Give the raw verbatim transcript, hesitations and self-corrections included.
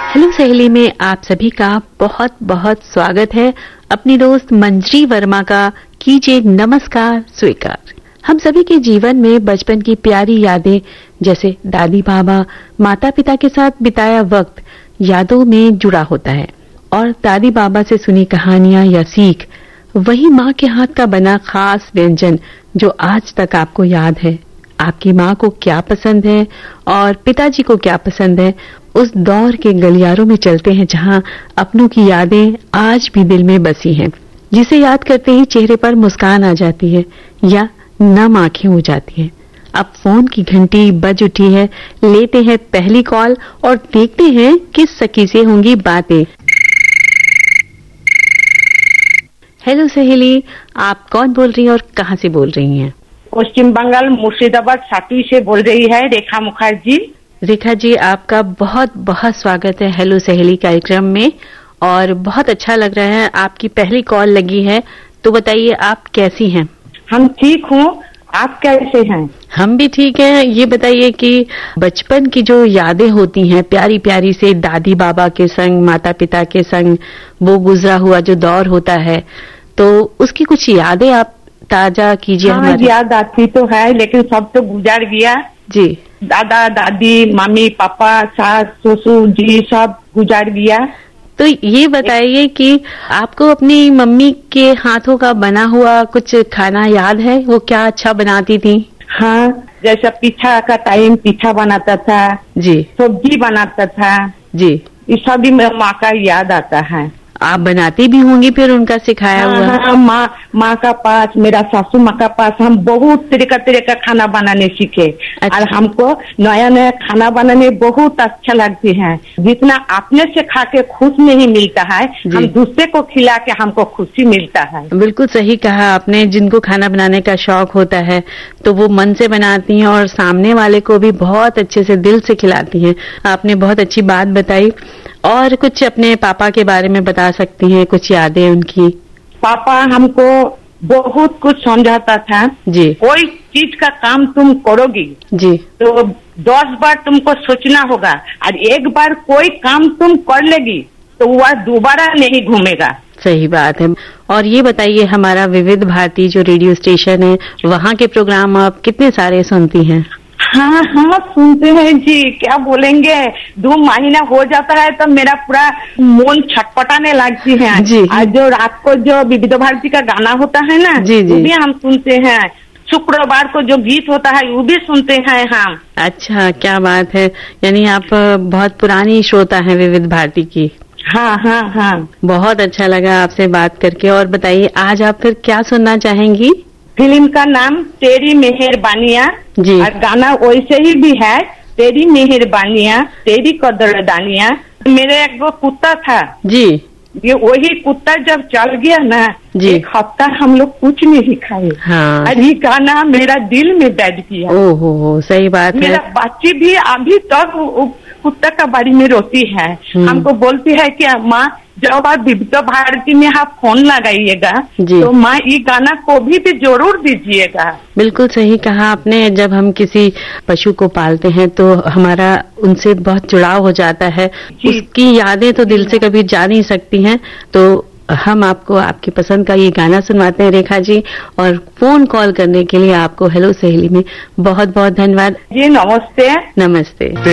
Hello सहेली में आप सभी का बहुत बहुत स्वागत है। अपनी दोस्त मंजरी वर्मा का कीजिए नमस्कार स्वीकार। हम सभी के जीवन में बचपन की प्यारी यादें जैसे दादी बाबा माता पिता के साथ बिताया वक्त यादों में जुड़ा होता है और दादी बाबा से सुनी कहानियां या सीख वही माँ के हाथ का बना खास व्यंजन जो आज तक आपको याद है। आपकी माँ को क्या पसंद है और पिताजी को क्या पसंद है, उस दौर के गलियारों में चलते हैं जहां अपनों की यादें आज भी दिल में बसी हैं, जिसे याद करते ही चेहरे पर मुस्कान आ जाती है या नम आंखें हो जाती हैं। अब फोन की घंटी बज उठी है, लेते हैं पहली कॉल और देखते हैं किस सखी से होंगी बातें। हेलो सहेली, आप कौन बोल रही हैं और कहां से बोल रही हैं? पश्चिम बंगाल मुर्शिदाबाद सातुई से बोल रही है रेखा मुखर्जी। रेखा जी, आपका बहुत बहुत स्वागत है हेलो सहेली कार्यक्रम में और बहुत अच्छा लग रहा है आपकी पहली कॉल लगी है। तो बताइए आप कैसी हैं? हम ठीक हूँ, आप कैसे हैं? हम भी ठीक हैं। ये बताइए कि बचपन की जो यादें होती हैं प्यारी प्यारी से दादी बाबा के संग माता पिता के संग वो गुजरा हुआ जो दौर होता है, तो उसकी कुछ यादें आप ताजा कीजिए। हाँ, याद आती तो है लेकिन सब तो गुजर गया जी। दादा दादी मम्मी पापा सास ससुर जी सब गुजर गया। तो ये बताइए कि आपको अपनी मम्मी के हाथों का बना हुआ कुछ खाना याद है? वो क्या अच्छा बनाती थी? हाँ, जैसा पीठा का टाइम पीठा बनाता था जी, सब्जी बनाता था जी, ये सभी माँ का याद आता है। आप बनाती भी होंगी फिर उनका सिखाया हाँ, हुआ? हाँ, माँ माँ का पास मेरा सासू माँ का पास हम बहुत तरीका तरीका खाना बनाने सीखे। अच्छा। और हमको नया नया खाना बनाने बहुत अच्छा लगती है। जितना अपने से खा के खुश नहीं मिलता है, हम दूसरे को खिला के हमको खुशी मिलता है। बिल्कुल सही कहा आपने। जिनको खाना बनाने का शौक होता है तो वो मन से बनाती हैं और सामने वाले को भी बहुत अच्छे से दिल से खिलाती हैं। आपने बहुत अच्छी बात बताई। और कुछ अपने पापा के बारे में बता सकती हैं, कुछ यादें उनकी? पापा हमको बहुत कुछ समझाता था जी। कोई चीज का काम तुम करोगी जी तो दस बार तुमको सोचना होगा और एक बार कोई काम तुम कर लेगी तो वह दोबारा नहीं घूमेगा। सही बात है। और ये बताइए, हमारा विविध भारती जो रेडियो स्टेशन है वहाँ के प्रोग्राम आप कितने सारे सुनती हैं? हाँ हाँ सुनते हैं जी, क्या बोलेंगे। दो महीना हो जाता है तो मेरा पूरा मन छटपटाने लगती है जी। और जो रात को जो विविध भारती का गाना होता है ना जी, जी। वो भी हम सुनते हैं। शुक्रवार को जो गीत होता है वो भी सुनते हैं हम। अच्छा, क्या बात है। यानी आप बहुत पुरानी श्रोता हैं विविध भारती की। हाँ हाँ हाँ, बहुत अच्छा लगा आपसे बात करके। और बताइए आज आप फिर क्या सुनना चाहेंगी? फिल्म का नाम तेरी मेहरबानियाँ जी। और गाना वैसे ही भी है, तेरी मेहरबानियाँ तेरी कदरदानियाँ। मेरे एक वो कुत्ता था जी, ये वही कुत्ता जब चल गया ना जी, एक हफ्ता हम लोग कुछ नहीं खाए। हाँ। और ये गाना मेरा दिल में बैठ गया। ओहो हो, सही बात है। मेरा बच्ची भी अभी तक कुत्ता का बारे में रोती है, हमको बोलती है कि माँ जब आप विविध भारती में आप फोन लगाइएगा तो माँ ये गाना को भी, भी जरूर दीजिएगा। बिल्कुल सही कहा आपने। जब हम किसी पशु को पालते हैं तो हमारा उनसे बहुत जुड़ाव हो जाता है, उसकी यादें तो दिल से कभी जा नहीं सकती हैं। तो हम आपको आपकी पसंद का ये गाना सुनवाते हैं रेखा जी। और फोन कॉल करने के लिए आपको हेलो सहेली में बहुत बहुत धन्यवाद जी। नमस्ते। नमस्ते।